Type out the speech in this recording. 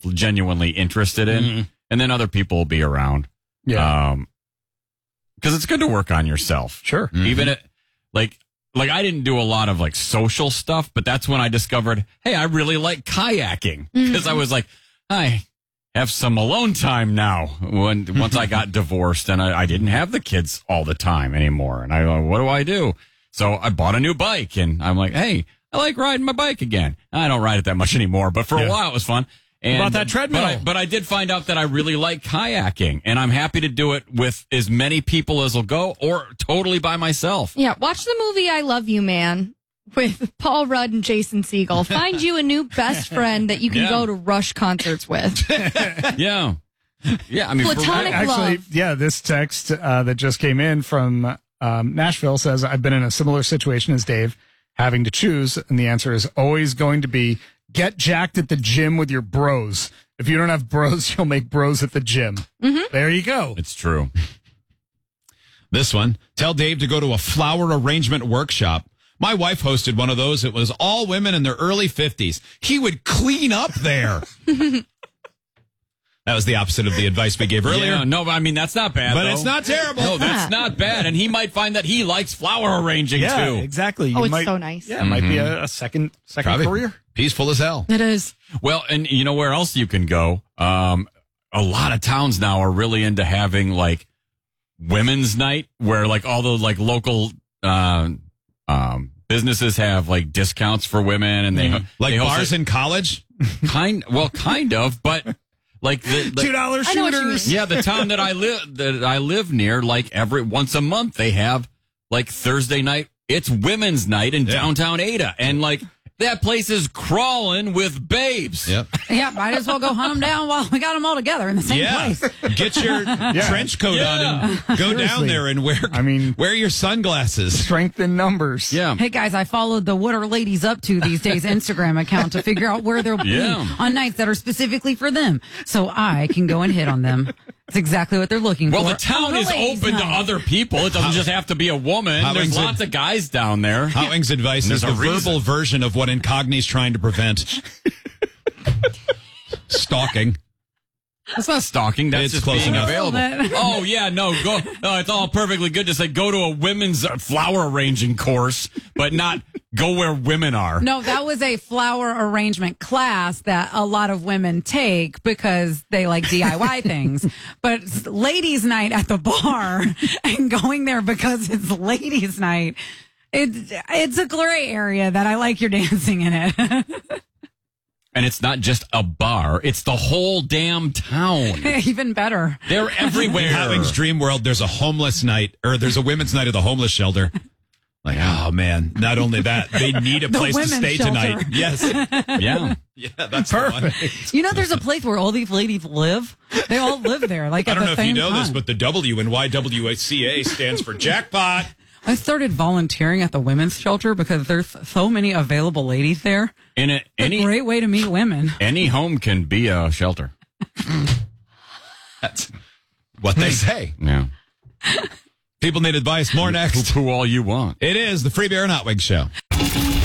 genuinely interested in, and then other people will be around. Yeah. Because it's good to work on yourself. Sure. Even like I didn't do a lot of like social stuff, but that's when I discovered, hey, I really like kayaking, because I was like, I have some alone time now. Once I got divorced and I didn't have the kids all the time anymore, and I go, what do I do? So I bought a new bike, and I'm like, hey, I like riding my bike again. I don't ride it that much anymore, but for a while it was fun. And about that treadmill. But I did find out that I really like kayaking, and I'm happy to do it with as many people as will go, or totally by myself. Yeah, watch the movie I Love You, Man, with Paul Rudd and Jason Segel. Find you a new best friend that you can go to Rush concerts with. Yeah. Yeah, I mean, Platonic Actually, love. yeah, this text that just came in from Nashville says, I've been in a similar situation as Dave, having to choose, and the answer is always going to be get jacked at the gym with your bros. If you don't have bros, you'll make bros at the gym. There you go. it's true. This one, tell Dave to go to a flower arrangement workshop. My wife hosted one of those. It was all women in their early 50s. He would clean up there. That was the opposite of the advice we gave earlier. Yeah, no, I mean, that's not bad, But though. it's not terrible. No, that's not bad. And he might find that he likes flower arranging, Yeah, too. exactly. Oh, You it's might, so nice. Yeah, it might be a second Probably career. peaceful as hell. It is. Well, and you know where else you can go? A lot of towns now are really into having, like, women's night, where, like, all the, like, local businesses have, like, discounts for women, and they Like they host bars in college? kind of, but like the $2 I know what you shooters. mean. yeah, the town that I live near, like once a month they have like Thursday night. It's women's night in downtown Ada, and like that place is crawling with babes. Yep. Yeah, might as well go hunt them down while we got them all together in the same place. Get your trench coat on and go down Seriously. there and wear your sunglasses. Strength in numbers. Yeah. Hey guys, I followed the What Are Ladies Up To These Days Instagram account to figure out where they'll be on nights that are specifically for them, so I can go and hit on them. That's exactly what they're looking Well, for. the town on a is ladies' open to night. other people. It doesn't just have to be a woman. There's lots of guys down there. Howing's advice There's is a the reason. verbal version of what Incogni's trying to prevent. Stalking. That's not stalking. That's It's just close being enough. available. Oh yeah, no, go. No, it's all perfectly good to say go to a women's flower arranging course, but not go where women are. No, that was a flower arrangement class that a lot of women take because they like DIY things. But it's ladies' night at the bar and going there because it's ladies' night, it's a gray area that I like your dancing in it. And it's not just a bar; it's the whole damn town. Even better. They're everywhere. In Howing's dream world, there's a homeless night, or there's a women's night at the homeless shelter. Like, oh man, not only that, they need a place to women's stay shelter. tonight. Yes. Yeah. Yeah, that's perfect. You know, there's a place where all these ladies live. They all live there. Like I at don't the know if you same know this, time. but the W in YWCA stands for jackpot. I started volunteering at the women's shelter because there's so many available ladies there. In It's a great way to meet women. any home can be a shelter. That's what they say. Yeah. People need advice. More next. Poo all you want. It is the Free Beer and Hot Wings Show.